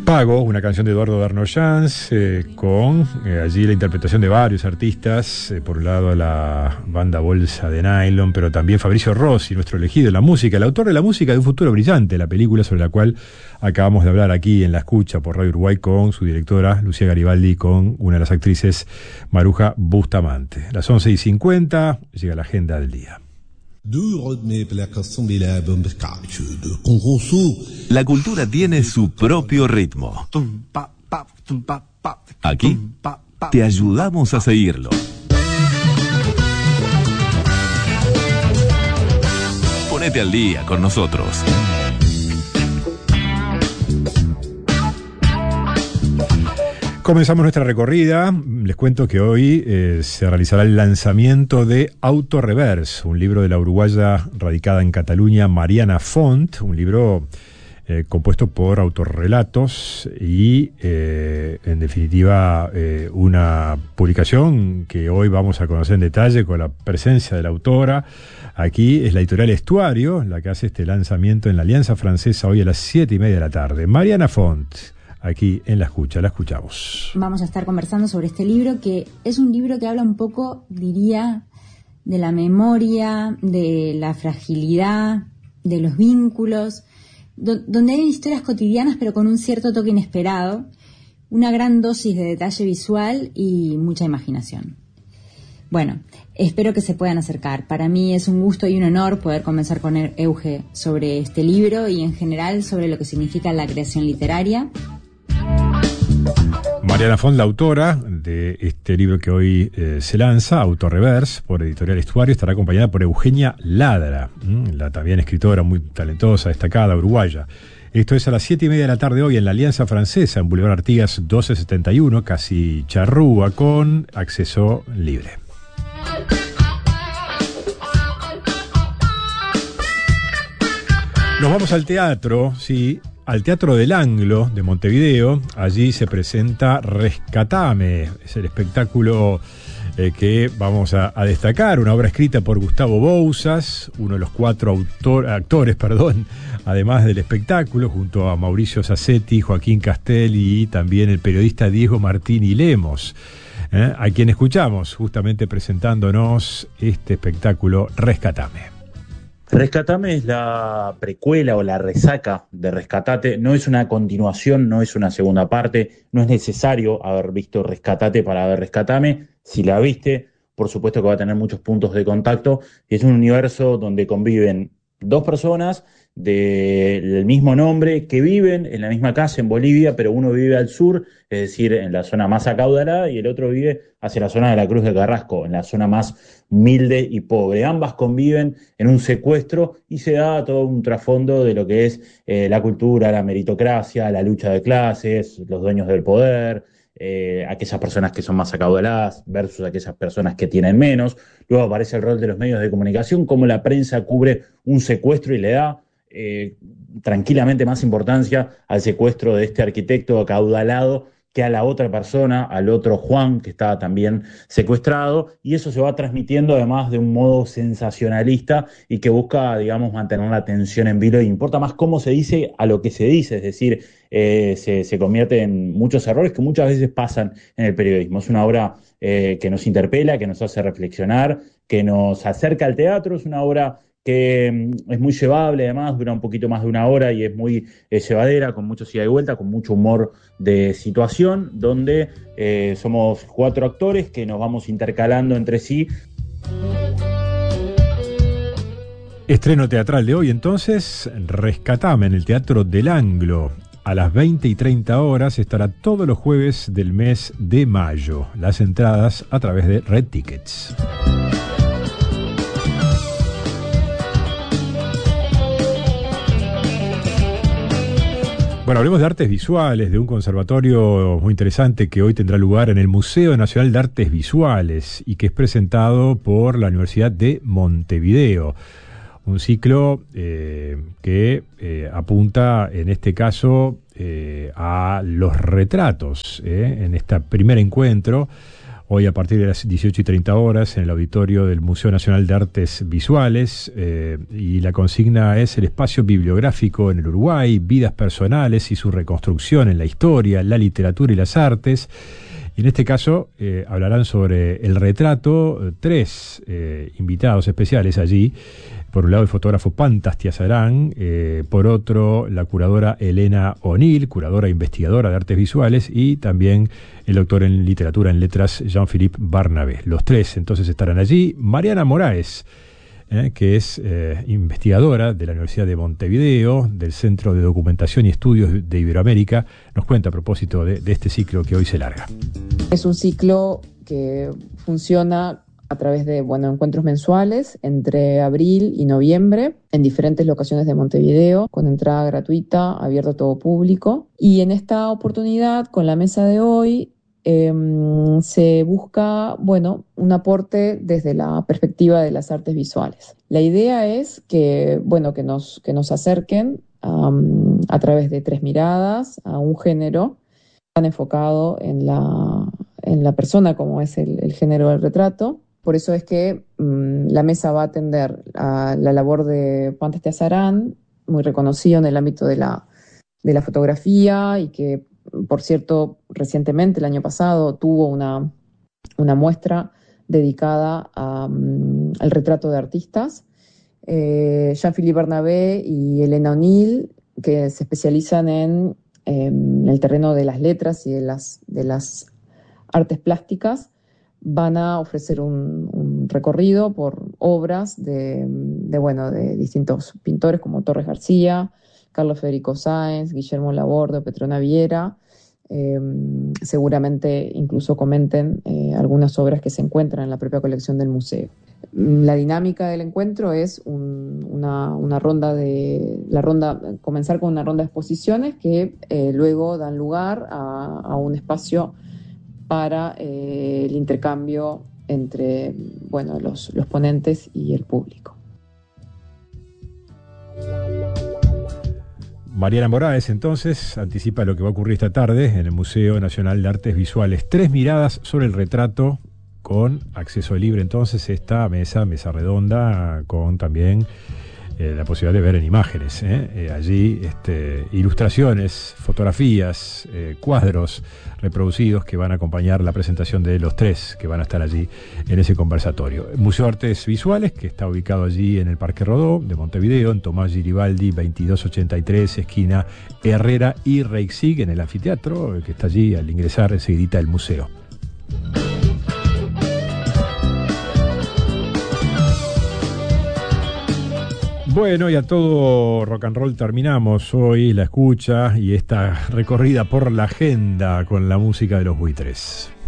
Pago, una canción de Eduardo Darnoyans, con allí la interpretación de varios artistas, por un lado la banda Bolsa de Nylon, pero también Fabricio Rossi, nuestro elegido en la música, el autor de la música de Un futuro brillante, la película sobre la cual acabamos de hablar aquí en La Escucha por Radio Uruguay con su directora Lucía Garibaldi, con una de las actrices Maruja Bustamante. Las 11:50 llega la agenda del día. La cultura tiene su propio ritmo. Aquí te ayudamos a seguirlo. Ponete al día con nosotros. Comenzamos nuestra recorrida. Les cuento que hoy se realizará el lanzamiento de Autoreverse, un libro de la uruguaya radicada en Cataluña, Mariana Font, un libro compuesto por autorrelatos y, en definitiva, una publicación que hoy vamos a conocer en detalle con la presencia de la autora. Aquí es la editorial Estuario la que hace este lanzamiento en la Alianza Francesa hoy a las 7:30 de la tarde. Mariana Font, aquí en La Escucha, la escuchamos. Vamos a estar conversando sobre este libro, que es un libro que habla un poco, diría, de la memoria, de la fragilidad, de los vínculos, donde hay historias cotidianas pero con un cierto toque inesperado, una gran dosis de detalle visual y mucha imaginación. Bueno, espero que se puedan acercar. Para mí es un gusto y un honor poder conversar con Euge sobre este libro y en general sobre lo que significa la creación literaria. Mariana Font, la autora de este libro que hoy se lanza, Autoreverse, por Editorial Estuario, estará acompañada por Eugenia Ladra, la también escritora muy talentosa, destacada, uruguaya. Esto es a las 7:30 de la tarde hoy en la Alianza Francesa, en Boulevard Artigas 1271, casi Charrúa, con acceso libre. Nos vamos al teatro, sí, al Teatro del Anglo de Montevideo. Allí se presenta Rescatame, es el espectáculo que vamos a destacar, una obra escrita por Gustavo Bouzas, uno de los 4 actores, además del espectáculo, junto a Mauricio Sassetti, Joaquín Castel y también el periodista Diego Martini Lemos, a quien escuchamos justamente presentándonos este espectáculo Rescatame. Rescatame es la precuela o la resaca de Rescatate, no es una continuación, no es una segunda parte, no es necesario haber visto Rescatate para ver Rescatame. Si la viste, por supuesto que va a tener muchos puntos de contacto. Es un universo donde conviven 2 personas del mismo nombre que viven en la misma casa en Bolivia, pero uno vive al sur, es decir, en la zona más acaudalada, y el otro vive hacia la zona de la Cruz de Carrasco, en la zona más humilde y pobre. Ambas conviven en un secuestro y se da todo un trasfondo de lo que es la cultura, la meritocracia, la lucha de clases, los dueños del poder, aquellas personas que son más acaudaladas versus aquellas personas que tienen menos. Luego aparece el rol de los medios de comunicación, cómo la prensa cubre un secuestro y le da tranquilamente más importancia al secuestro de este arquitecto acaudalado que a la otra persona, al otro Juan, que estaba también secuestrado, y eso se va transmitiendo además de un modo sensacionalista y que busca, digamos, mantener la atención en vilo, y importa más cómo se dice a lo que se dice, es decir, se convierte en muchos errores que muchas veces pasan en el periodismo. Es una obra que nos interpela, que nos hace reflexionar, que nos acerca al teatro, es una obra que es muy llevable, además dura un poquito más de 1 hora y es muy llevadera, con mucho ida y vuelta, con mucho humor de situación, donde somos 4 actores que nos vamos intercalando entre sí. Estreno teatral de hoy entonces, Rescatame, en el Teatro del Anglo. A las 20:30 horas, estará todos los jueves del mes de mayo. Las entradas a través de Red Tickets. Bueno, hablemos de artes visuales, de un conservatorio muy interesante que hoy tendrá lugar en el Museo Nacional de Artes Visuales y que es presentado por la Universidad de Montevideo. Un ciclo que apunta, en este caso, a los retratos. En este primer encuentro, hoy a partir de las 18:30 en el auditorio del Museo Nacional de Artes Visuales, y la consigna es el espacio bibliográfico en el Uruguay, vidas personales y su reconstrucción en la historia, la literatura y las artes. Y en este caso hablarán sobre el retrato tres invitados especiales allí. Por un lado el fotógrafo Pantas Tiazarán, por otro la curadora Elena O'Neill, curadora e investigadora de artes visuales, y también el doctor en literatura en letras Jean-Philippe Barnabé. Los tres entonces estarán allí. Mariana Moraes, que es investigadora de la Universidad de Montevideo, del Centro de Documentación y Estudios de Iberoamérica, nos cuenta a propósito de este ciclo que hoy se larga. Es un ciclo que funciona a través de encuentros mensuales entre abril y noviembre en diferentes locaciones de Montevideo, con entrada gratuita, abierto a todo público. Y en esta oportunidad, con la mesa de hoy, se busca un aporte desde la perspectiva de las artes visuales. La idea es que nos acerquen a través de tres miradas a un género tan enfocado en la persona como es el género del retrato. Por eso es que la mesa va a atender a la labor de Pantas Tiazarán, muy reconocido en el ámbito de la fotografía, y que, por cierto, recientemente, el año pasado, tuvo una muestra dedicada al retrato de artistas. Jean-Philippe Barnabé y Elena O'Neill, que se especializan en el terreno de las letras y de las artes plásticas, van a ofrecer un recorrido por obras de distintos pintores como Torres García, Carlos Federico Sáenz, Guillermo Laborde, Petrona Viera. Seguramente incluso comenten algunas obras que se encuentran en la propia colección del museo. La dinámica del encuentro es comenzar con una ronda de exposiciones que luego dan lugar a un espacio para el intercambio entre los ponentes y el público. Mariana Moraes entonces anticipa lo que va a ocurrir esta tarde en el Museo Nacional de Artes Visuales. Tres miradas sobre el retrato, con acceso libre entonces esta mesa redonda, con también la posibilidad de ver en imágenes, allí ilustraciones, fotografías, cuadros reproducidos que van a acompañar la presentación de los tres que van a estar allí en ese conversatorio. Museo de Artes Visuales, que está ubicado allí en el Parque Rodó de Montevideo, en Tomás Giribaldi 2283, esquina Herrera y Reixig, en el anfiteatro, que está allí al ingresar enseguidita del museo. Bueno, y a todo rock and roll terminamos hoy la escucha y esta recorrida por la agenda con la música de Los Buitres.